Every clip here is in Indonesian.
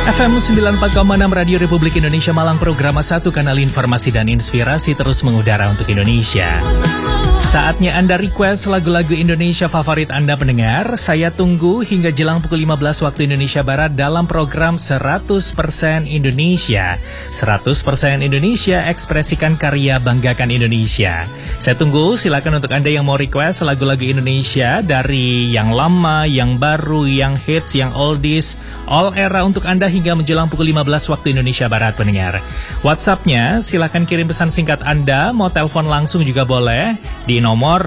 FM 94,6 Radio Republik Indonesia Malang, program 1 kanal informasi dan inspirasi terus mengudara untuk Indonesia. Saatnya Anda request lagu-lagu Indonesia favorit Anda pendengar. Saya tunggu hingga jelang pukul 15 waktu Indonesia Barat dalam program 100% Indonesia. 100% Indonesia, ekspresikan karya, banggakan Indonesia. Saya tunggu, silakan untuk Anda yang mau request lagu-lagu Indonesia dari yang lama, yang baru, yang hits, yang oldies, all era untuk Anda hingga menjelang pukul 15 waktu Indonesia Barat pendengar. WhatsApp-nya silakan kirim pesan singkat Anda, mau telepon langsung juga boleh di nomor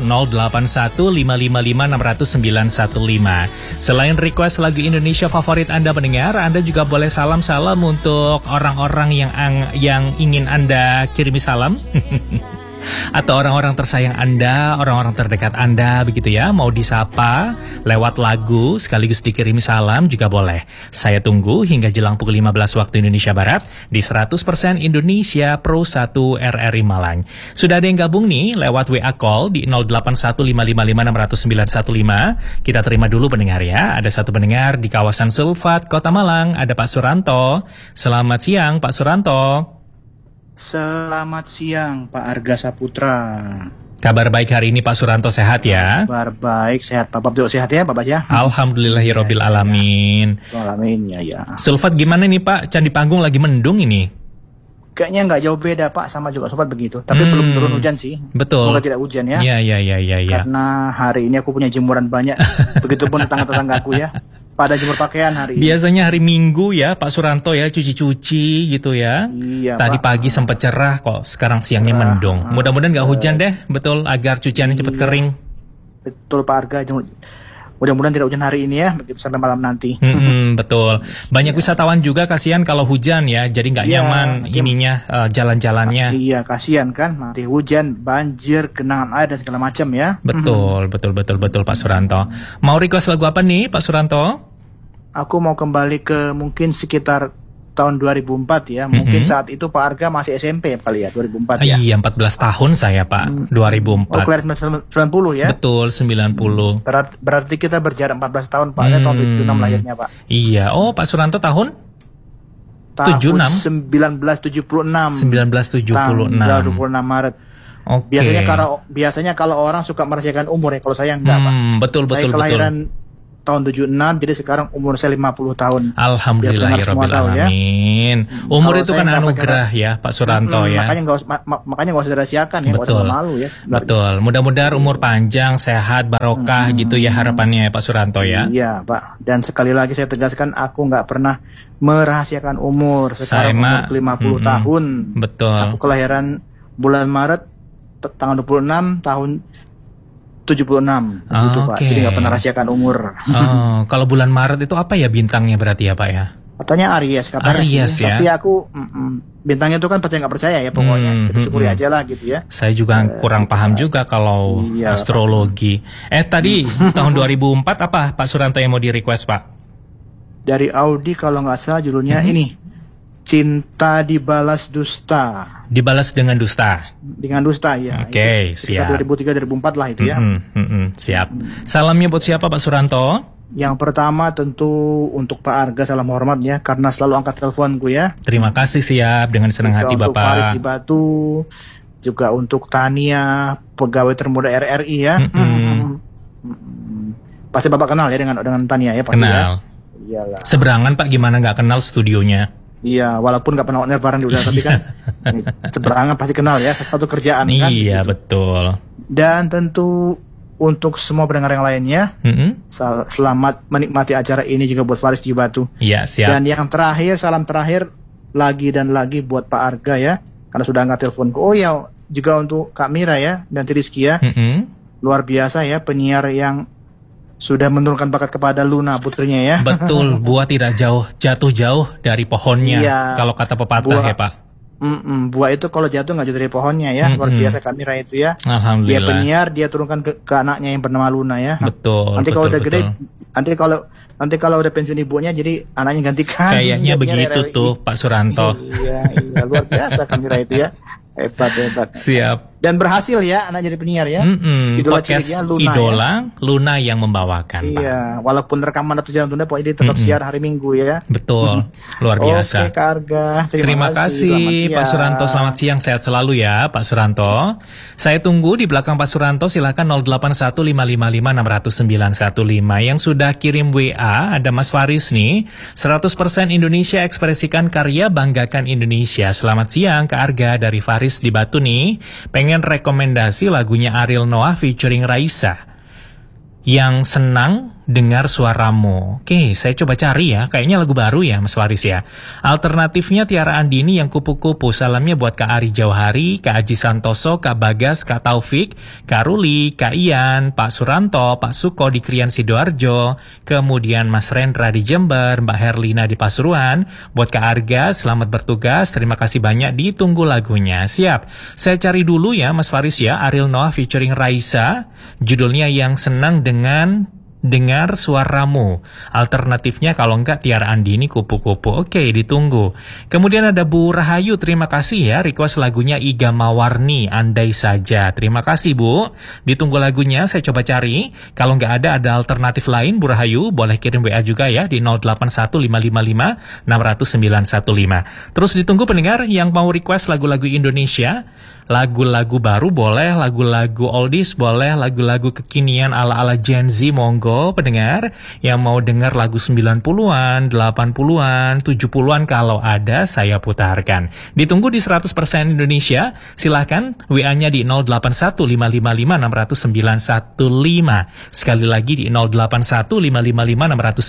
0815556915. Selain request lagu Indonesia favorit Anda pendengar, Anda juga boleh salam-salam untuk orang-orang yang ingin Anda kirimi salam. Atau orang-orang tersayang Anda, orang-orang terdekat Anda, begitu ya. Mau disapa lewat lagu sekaligus dikirimi salam juga boleh. Saya tunggu hingga jelang pukul 15 waktu Indonesia Barat di 100% Indonesia Pro 1 RRI Malang. Sudah ada yang gabung nih lewat WA call di 081555600915. Kita terima dulu pendengar ya. Ada satu pendengar di kawasan Sulfat, Kota Malang, ada Pak Suranto. Selamat siang Pak Suranto. Selamat siang Pak Arga Saputra. Kabar baik hari ini Pak Suranto, sehat ya? Kabar baik, sehat. Bapak juga sehat ya Bapak ya? Alhamdulillahirabbil alamin. Alamin ya. Sulfat gimana nih Pak? Candi Panggung lagi mendung ini. Kayaknya nggak jauh beda Pak, sama juga Sulfat begitu. Tapi belum turun hujan sih. Betul. Semoga tidak hujan ya. Iya. Karena hari ini aku punya jemuran banyak. Begitupun tetangga-tetangga aku ya. Pada jemur pakaian hari ini. Biasanya hari Minggu ya Pak Suranto ya, cuci-cuci gitu ya. Iya, Tadi Pak. pagi sempat cerah kok, sekarang siangnya mendung. Mudah-mudahan nggak hujan deh, betul, agar cuciannya cepat kering. Betul Pak Arga. Mudah-mudahan tidak hujan hari ini ya, begitu sampai malam nanti. Betul. Banyak wisatawan juga kasihan kalau hujan ya, jadi nggak nyaman ininya jalan-jalannya. Iya, kasihan kan, nanti hujan, banjir, genangan air dan segala macam ya. Betul Pak Suranto. Mau request lagu apa nih Pak Suranto? Aku mau kembali ke mungkin sekitar tahun 2004 ya. Mungkin saat itu Pak Arga masih SMP kali ya, 2004 ya. Iya, 14 tahun saya Pak, 2004. Oh, kelas 90 ya? Betul, 90. Berarti kita berjarak 14 tahun Pak, ya tahun 76 lahirnya Pak. Iya, oh Pak Suranto tahun? Tahun 76? 1976. 1976. Tanggal 26 Maret. Oke. Biasanya kalau orang suka merahasiakan umur ya, kalau saya enggak Pak. Betul. Saya kelahiran tahun 76, jadi sekarang umur saya 50 tahun. Alhamdulillahirabbil alamin. Umur itu kan anugerah ya Pak Suranto ya. Makanya nggak usah dirahasiakan ya, nggak usah malu ya. Betul. Mudah-mudahan umur panjang, sehat, barokah gitu ya harapannya ya Pak Suranto ya. Iya Pak. Dan sekali lagi saya tegaskan, aku nggak pernah merahasiakan umur. Sekarang umur 50 tahun. Betul. Aku kelahiran bulan Maret tanggal 26 tahun 76 gitu Pak. Jadi nggak pernah rahasiakan umur. Kalau bulan Maret itu apa ya bintangnya berarti ya Pak ya? Katanya Aries, ya? Tapi aku bintangnya itu kan percaya nggak percaya ya pokoknya. Kita syukuri aja lah gitu ya. Saya juga kurang paham juga kalau astrologi. Tadi tahun 2004 apa Pak Suranto yang mau di request Pak? Dari Audi kalau nggak salah judulnya ini. Cinta dibalas dusta. Dibalas dengan dusta. Dengan dusta ya. Oke, siap. 2003-2004 lah itu ya. Siap. Salamnya buat siapa Pak Suranto? Yang pertama tentu untuk Pak Arga, salam hormat ya, karena selalu angkat teleponku ya. Terima kasih, siap, dengan senang hati untuk Bapak. Faris di Batu, juga untuk Tania, pegawai termuda RRI ya. Pasti Bapak kenal ya dengan Tania ya pasti. Kenal. Ya. Iyalah. Seberangan Pak, gimana nggak kenal studionya? Iya, walaupun nggak pernah on air bareng juga, tapi kan seberangan pasti kenal ya, satu kerjaan kan. Iya, gitu. Betul. Dan tentu untuk semua pendengar yang lainnya, selamat menikmati acara ini juga buat Faris di Batu. Iya, siap. Dan yang terakhir, salam terakhir lagi dan lagi buat Pak Arga ya, karena sudah angkat teleponku. Oh ya, juga untuk Kak Mira ya, dan Rizky ya. Luar biasa ya, penyiar yang sudah menurunkan bakat kepada Luna putrinya ya. Betul, buah tidak jatuh jauh dari pohonnya. Iya, kalau kata pepatah ya Pak. Buah itu kalau jatuh nggak jatuh dari pohonnya ya. Luar biasa Kak Mira itu ya. Alhamdulillah. Dia penyiar, dia turunkan ke anaknya yang bernama Luna ya. Betul. Nanti kalau udah gede, nanti kalau udah pensiun ibunya, jadi anaknya gantikan. Kayaknya begitu tuh Pak Suranto. Iya, luar biasa Kak Mira itu ya. Hebat. Siap. Dan berhasil ya anak jadi penyiar ya. Podcast Idola, Luna yang membawakan. Iya, walaupun rekaman atau jalan tunda, pokoknya dia tetap siar hari Minggu ya. Betul, luar biasa. Oke Kak Arga, terima kasih Pak Suranto, selamat siang, sehat selalu ya Pak Suranto. Saya tunggu di belakang Pak Suranto, silakan 0815556915. Yang sudah kirim WA, ada Mas Faris nih, 100% Indonesia ekspresikan karya, banggakan Indonesia. Selamat siang Kak Arga, dari Faris di Batu nih. Pengen rekomendasi lagunya Ariel Noah featuring Raisa, yang senang dengar suaramu. Oke, saya coba cari ya. Kayaknya lagu baru ya, Mas Faris ya. Alternatifnya Tiara Andini yang kupu-kupu. Salamnya buat Kak Ari Jauhari, Kak Aji Santoso, Kak Bagas, Kak Taufik, Kak Ruli, Kak Ian, Pak Suranto, Pak Suko di Krian Sidoarjo, kemudian Mas Rendra di Jember, Mbak Herlina di Pasuruan. Buat Kak Arga, selamat bertugas. Terima kasih banyak, ditunggu lagunya. Siap. Saya cari dulu ya, Mas Faris ya. Ariel Noah featuring Raisa. Judulnya Yang Senang Dengar Suaramu. Alternatifnya kalau enggak Tiara Andini kupu-kupu. Oke, ditunggu. Kemudian ada Bu Rahayu, terima kasih ya, request lagunya Iga Mawarni, Andai Saja. Terima kasih Bu, ditunggu lagunya, saya coba cari. Kalau enggak ada alternatif lain Bu Rahayu, boleh kirim WA juga ya di 081555600915. Terus ditunggu pendengar yang mau request lagu-lagu Indonesia. Lagu-lagu baru boleh, lagu-lagu oldies boleh, lagu-lagu kekinian ala-ala Gen Z monggo pendengar. Yang mau dengar lagu 90-an, 80-an, 70-an kalau ada saya putarkan. Ditunggu di 100% Indonesia, silahkan WA-nya di 081555600915. Sekali lagi di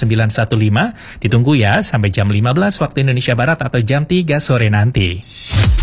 081555600915. Ditunggu ya sampai jam 15 waktu Indonesia Barat atau jam 3 sore nanti.